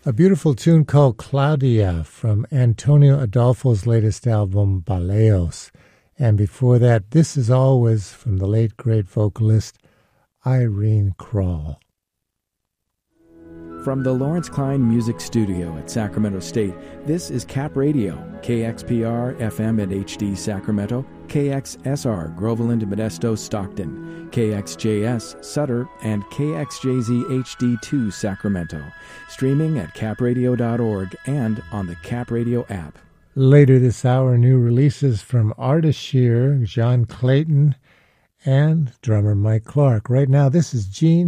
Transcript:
A beautiful tune called Claudia from Antonio Adolfo's latest album, Baleos. And before that, This Is Always from the late great vocalist Irene Krall. From the Lawrence Klein Music Studio at Sacramento State, this is Cap Radio, KXPR FM and HD Sacramento, KXSR Groveland, Modesto, Stockton, KXJS Sutter, and KXJZ HD2 Sacramento. Streaming at capradio.org and on the Cap Radio app. Later this hour, new releases from Artis Shear, John Clayton, and drummer Mike Clark. Right now, this is Gene